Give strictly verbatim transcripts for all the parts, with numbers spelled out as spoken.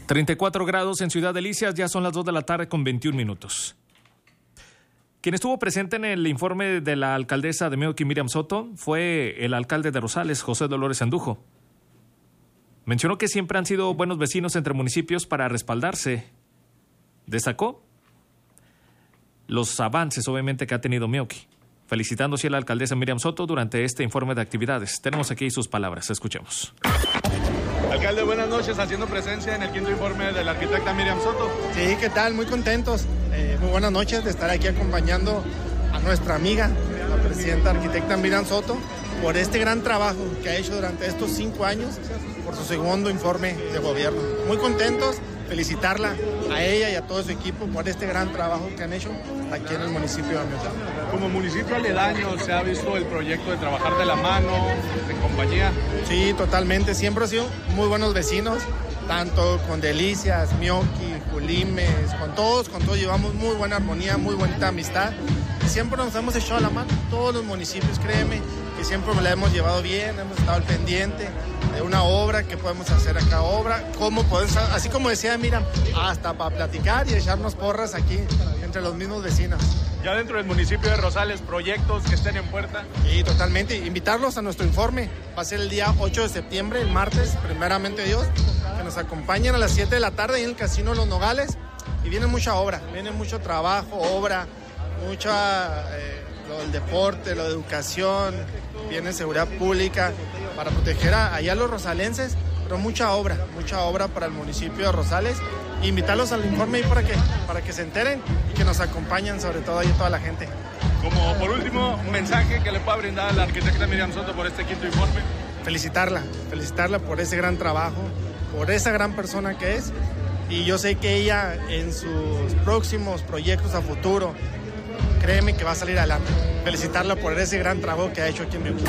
treinta y cuatro grados en Ciudad Delicias, ya son las dos de la tarde con veintiún minutos. Quien estuvo presente en el informe de la alcaldesa de Meoqui, Miriam Soto, fue el alcalde de Rosales, José Dolores Andujo. Mencionó que siempre han sido buenos vecinos entre municipios para respaldarse. Destacó los avances, obviamente, que ha tenido Meoqui, felicitándose a la alcaldesa Miriam Soto durante este informe de actividades. Tenemos aquí sus palabras, escuchemos. Alcalde, buenas noches, haciendo presencia en el quinto informe de la arquitecta Miriam Soto. Sí, ¿qué tal? Muy contentos. Eh, muy buenas noches de estar aquí acompañando a nuestra amiga, la presidenta arquitecta Miriam Soto, por este gran trabajo que ha hecho durante estos cinco años, por su segundo informe de gobierno. Muy contentos, felicitarla a ella y a todo su equipo por este gran trabajo que han hecho aquí en el municipio de Meoqui. Como municipio aledaño, ¿se ha visto el proyecto de trabajar de la mano, en compañía? Sí, totalmente. Siempre han sido muy buenos vecinos, tanto con Delicias, Meoqui, Julimes, con todos, con todos llevamos muy buena armonía, muy bonita amistad. Y siempre nos hemos echado la mano, todos los municipios, créeme, que siempre la hemos llevado bien, hemos estado al pendiente de una obra, que podemos hacer acá obra, cómo podemos, así como decía Miriam, hasta para platicar y echarnos porras aquí entre los mismos vecinos. Ya dentro del municipio de Rosales, proyectos que estén en puerta. Sí, totalmente. Invitarlos a nuestro informe. Va a ser el día ocho de septiembre, el martes, primeramente Dios, que nos acompañen a las siete de la tarde en el Casino Los Nogales. Y viene mucha obra, viene mucho trabajo, obra, mucha, eh, lo del deporte, lo de educación, viene seguridad pública, para proteger a, allá a los rosalenses, pero mucha obra, mucha obra para el municipio de Rosales. Invitarlos al informe ahí para que, para que se enteren y que nos acompañen, sobre todo ahí toda la gente. Como por último, un mensaje que le pueda brindar a la arquitecta Miriam Soto por este quinto informe. Felicitarla, felicitarla por ese gran trabajo, por esa gran persona que es, y yo sé que ella en sus próximos proyectos a futuro, créeme que va a salir adelante. Felicitarla por ese gran trabajo que ha hecho aquí en Meoqui.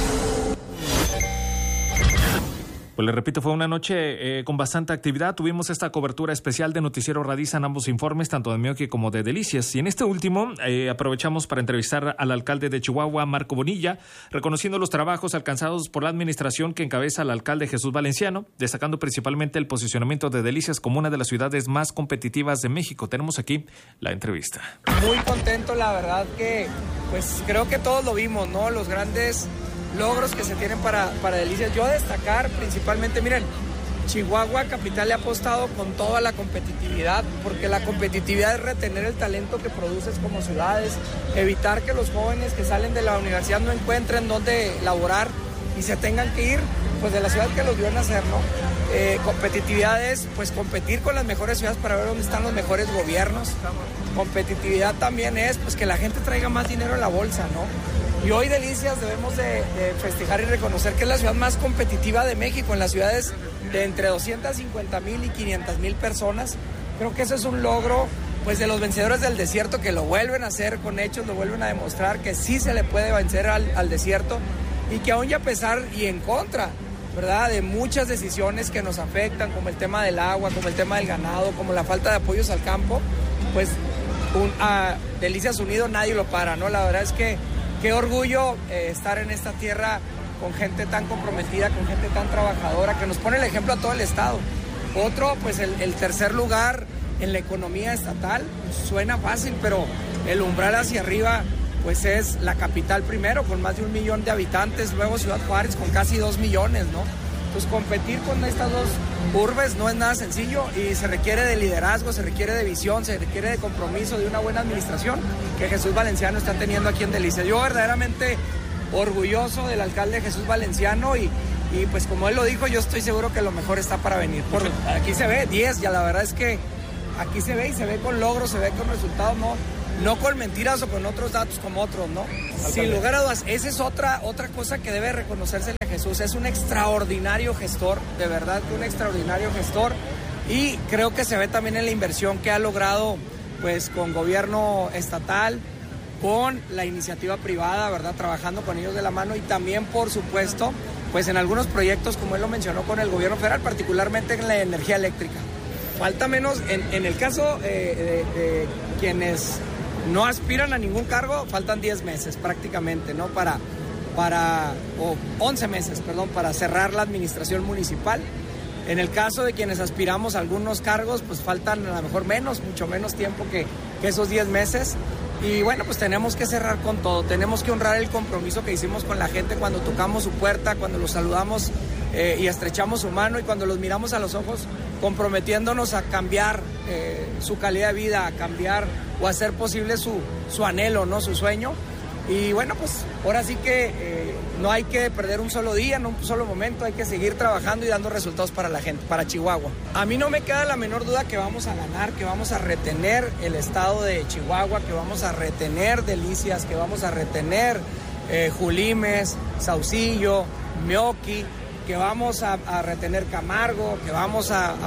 Pues le repito, fue una noche eh, con bastante actividad. Tuvimos esta cobertura especial de Noticiero Radiza en ambos informes, tanto de Meoqui como de Delicias. Y en este último eh, aprovechamos para entrevistar al alcalde de Chihuahua, Marco Bonilla, reconociendo los trabajos alcanzados por la administración que encabeza el alcalde Jesús Valenciano, destacando principalmente el posicionamiento de Delicias como una de las ciudades más competitivas de México. Tenemos aquí la entrevista. Muy contento, la verdad que pues creo que todos lo vimos, ¿no? Los grandes logros que se tienen para, para Delicias. Yo a destacar principalmente, miren, Chihuahua capital le ha apostado con toda la competitividad, porque la competitividad es retener el talento que produces como ciudades, evitar que los jóvenes que salen de la universidad no encuentren dónde laborar y se tengan que ir pues de la ciudad que los vio nacer, ¿no? Eh, competitividad es pues competir con las mejores ciudades para ver dónde están los mejores gobiernos. Competitividad también es pues que la gente traiga más dinero en la bolsa, ¿no? Y hoy Delicias debemos de, de festejar y reconocer que es la ciudad más competitiva de México, en las ciudades de entre doscientas cincuenta mil y quinientas mil personas. Creo que eso es un logro pues de los vencedores del desierto, que lo vuelven a hacer con hechos, lo vuelven a demostrar que sí se le puede vencer al, al desierto, y que aún y a pesar y en contra, ¿verdad?, de muchas decisiones que nos afectan, como el tema del agua, como el tema del ganado, como la falta de apoyos al campo, pues un, a Delicias unido nadie lo para, ¿no? La verdad es que qué orgullo eh, estar en esta tierra con gente tan comprometida, con gente tan trabajadora, que nos pone el ejemplo a todo el estado. Otro, pues el, el tercer lugar en la economía estatal, suena fácil, pero el umbral hacia arriba, pues es la capital primero, con más de un millón de habitantes, luego Ciudad Juárez con casi dos millones, ¿no? Entonces competir con estas dos urbes no es nada sencillo y se requiere de liderazgo, se requiere de visión, se requiere de compromiso, de una buena administración que Jesús Valenciano está teniendo aquí en Delicias. Yo verdaderamente orgulloso del alcalde Jesús Valenciano y, y pues como él lo dijo, yo estoy seguro que lo mejor está para venir. Por, aquí se ve diez, ya la verdad es que aquí se ve y se ve con logros, se ve con resultados, no, no con mentiras o con otros datos como otros, ¿no? Alcalde. Sin lugar a dudas, esa es otra, otra cosa que debe reconocerse a Jesús. Es un extraordinario gestor, de verdad que un extraordinario gestor, y creo que se ve también en la inversión que ha logrado pues con gobierno estatal, con la iniciativa privada, ¿verdad?, trabajando con ellos de la mano, y también, por supuesto, pues en algunos proyectos, como él lo mencionó, con el gobierno federal, particularmente en la energía eléctrica. Falta menos, en, en el caso eh, de, de quienes no aspiran a ningún cargo, faltan diez meses prácticamente, ¿no?, para, para o once meses, perdón, para cerrar la administración municipal. En el caso de quienes aspiramos a algunos cargos, pues faltan a lo mejor menos, mucho menos tiempo que, que esos diez meses. Y bueno, pues tenemos que cerrar con todo, tenemos que honrar el compromiso que hicimos con la gente cuando tocamos su puerta, cuando los saludamos eh, y estrechamos su mano y cuando los miramos a los ojos, comprometiéndonos a cambiar eh, su calidad de vida, a cambiar o a hacer posible su, su anhelo, ¿no? Su sueño. Y bueno, pues ahora sí que eh, no hay que perder un solo día, no un solo momento, hay que seguir trabajando y dando resultados para la gente, para Chihuahua. A mí no me queda la menor duda que vamos a ganar, que vamos a retener el estado de Chihuahua, que vamos a retener Delicias, que vamos a retener eh, Julimes, Saucillo, Meoqui, que vamos a, a retener Camargo, que vamos a, a